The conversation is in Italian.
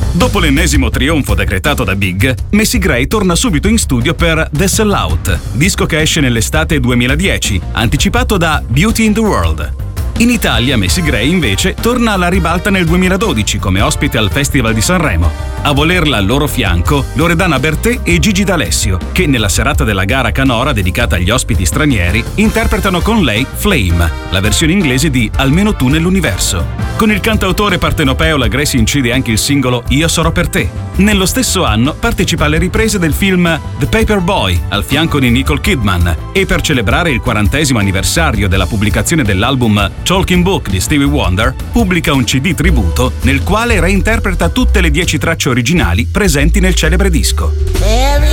Dopo l'ennesimo trionfo decretato da Big, Macy Gray torna subito in studio per The Sellout, disco che esce nell'estate 2010, anticipato da Beauty in the World. In Italia Macy Gray invece torna alla ribalta nel 2012 come ospite al Festival di Sanremo. A volerla al loro fianco Loredana Bertè e Gigi D'Alessio, che nella serata della gara canora dedicata agli ospiti stranieri interpretano con lei Flame, la versione inglese di Almeno tu nell'universo. Con il cantautore partenopeo la Gray si incide anche il singolo Io sarò per te. Nello stesso anno partecipa alle riprese del film The Paperboy al fianco di Nicole Kidman e per celebrare il 40° anniversario della pubblicazione dell'album Talking Book di Stevie Wonder pubblica un CD tributo nel quale reinterpreta tutte le 10 tracce originali presenti nel celebre disco.